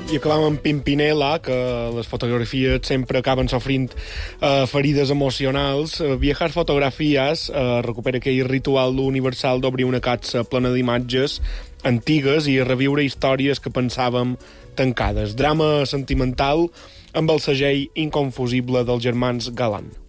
I acabam amb Pimpinela, que les fotografies sempre acaben sofrint ferides emocionals. Viajar Fotografías recupera aquell ritual universal d'obrir una capsa plena d'imatges antigues i reviure històries que pensàvem tancades. Drama sentimental amb el segell inconfusible dels germans Galant.